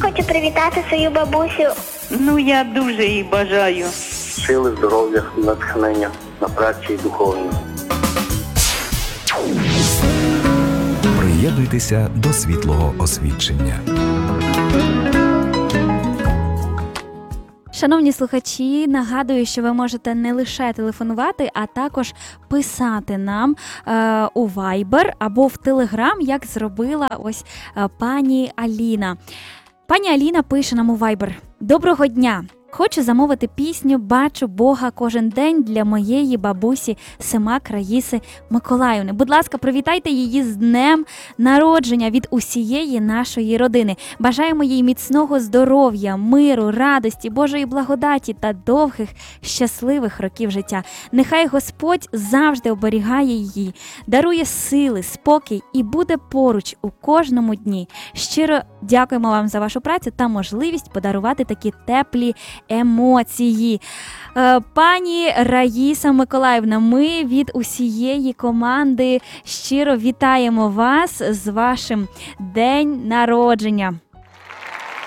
хочу привітати свою бабусю. Я дуже їй бажаю. Сили, здоров'я, натхнення на праці духовній. Приєднуйтеся до світлого освідчення. Шановні слухачі, нагадую, що ви можете не лише телефонувати, а також писати нам у Viber або в Telegram, як зробила ось пані Аліна. Пані Аліна пише нам у Viber: «Доброго дня! Хочу замовити пісню «Бачу Бога кожен день» для моєї бабусі Семак Раїси Миколаївни. Будь ласка, привітайте її з днем народження від усієї нашої родини. Бажаємо їй міцного здоров'я, миру, радості, Божої благодаті та довгих, щасливих років життя. Нехай Господь завжди оберігає її, дарує сили, спокій і буде поруч у кожному дні. Щиро дякуємо вам за вашу працю та можливість подарувати такі теплі емоції». Пані Раїса Миколаївна, ми від усієї команди щиро вітаємо вас з вашим день народження.